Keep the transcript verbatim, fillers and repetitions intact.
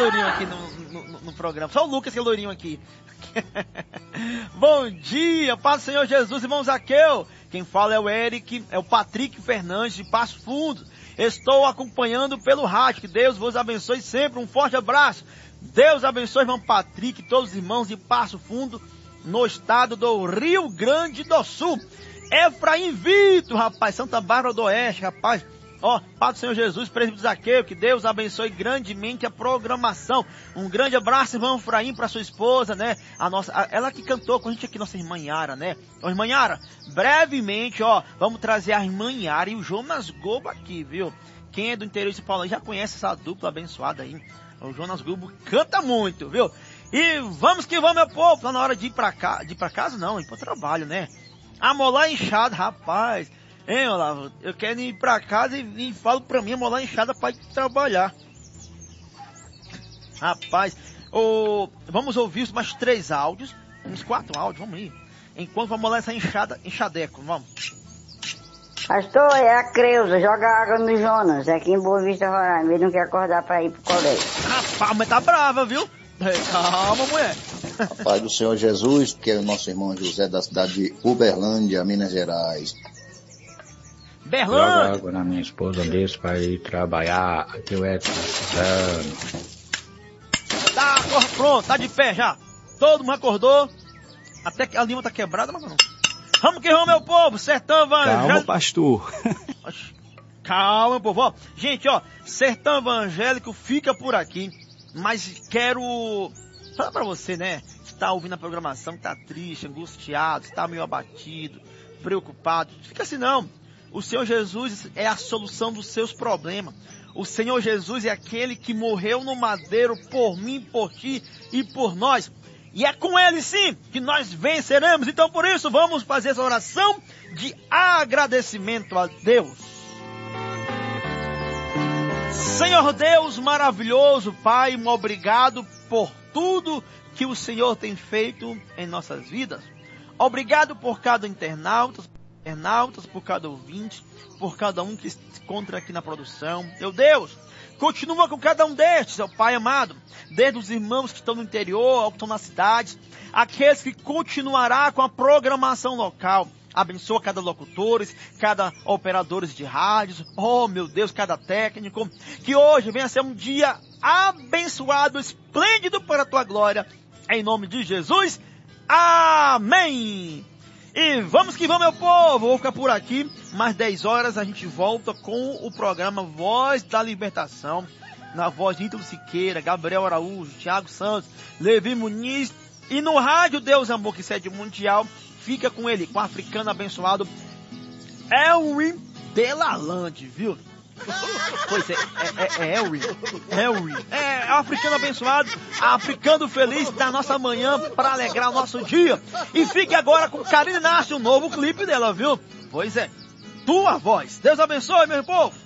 loirinho aqui no, no, no programa. Só o Lucas que é loirinho aqui. Bom dia, paz do Senhor Jesus, irmão Zaqueu. Quem fala é o Eric, é o Patrick Fernandes de Passo Fundo. Estou acompanhando pelo rádio. Que Deus vos abençoe sempre. Um forte abraço. Deus abençoe, irmão Patrick e todos os irmãos de Passo Fundo, no estado do Rio Grande do Sul. Efraim Vitor, rapaz, Santa Bárbara do Oeste, rapaz. Ó, Pai do Senhor Jesus, presbítero Zaqueu, que Deus abençoe grandemente a programação. Um grande abraço, irmão Efraim, para sua esposa, né? A nossa, a, ela que cantou com a gente aqui, nossa irmã Yara, né? Ô, irmã Yara, brevemente, ó, vamos trazer a irmã Yara e o Jonas Gobo aqui, viu? Quem é do interior de São Paulo já conhece essa dupla abençoada aí. O Jonas Gobo canta muito, viu? E vamos que vamos, meu povo. Tá na hora de ir pra cá, de ir pra casa não, ir pro trabalho, né? Amolar inchada, rapaz. Hein, Olavo? Eu quero ir pra casa e, e falo pra mim, amolar inchada pra ir trabalhar. Rapaz, oh, vamos ouvir mais três áudios, uns quatro áudios, vamos ir. Enquanto vamos amolar essa inchada, inchadeco, vamos. Pastor, é a Creuza, joga água no Jonas, aqui em Boa Vista, Roraima. Ele não quer acordar pra ir pro colégio. Rapaz, mas tá brava, viu? Calma, mulher. A paz do Senhor Jesus, que é o nosso irmão José da cidade de Uberlândia, Minas Gerais. Berlândia. Joga água na minha esposa desse pra ir trabalhar, aqui o Edson precisando. Tá, pronto, tá de pé já. Todo mundo acordou. Até que a lima tá quebrada, mas não. Vamos que vamos, meu povo, sertão evangélico. Calma, pastor. Calma, meu povo. Ó, gente, ó, sertão evangélico fica por aqui, mas quero falar pra você, né, que tá ouvindo a programação, que tá triste, angustiado, está meio abatido, preocupado. Fica assim não. O Senhor Jesus é a solução dos seus problemas. O Senhor Jesus é aquele que morreu no madeiro por mim, por ti e por nós. E é com Ele sim que nós venceremos. Então por isso vamos fazer essa oração de agradecimento a Deus. Senhor Deus maravilhoso, Pai, obrigado por tudo que o Senhor tem feito em nossas vidas. Obrigado por cada internauta, internautas, por cada ouvinte, por cada um que se encontra aqui na produção. Meu Deus, continua com cada um destes, ó Pai amado, desde os irmãos que estão no interior, que estão nas cidades, aqueles que continuará com a programação local. Abençoa cada locutores, cada operadores de rádios, oh meu Deus, cada técnico, que hoje venha ser um dia abençoado, esplêndido para a tua glória, em nome de Jesus, amém! E vamos que vamos, meu povo, vou ficar por aqui, mais dez horas a gente volta com o programa Voz da Libertação, na voz de Ítalo Siqueira, Gabriel Araújo, Thiago Santos, Levi Muniz, e no rádio Deus Amor, que sede mundial, fica com ele, com o africano abençoado Elwin Delalande, viu? Pois é, é, é Elwin, Elwin, é, é o africano abençoado, africano feliz da nossa manhã para alegrar o nosso dia. E fique agora com Karine Inácio, um novo clipe dela, viu? Pois é, tua voz. Deus abençoe, meu povo.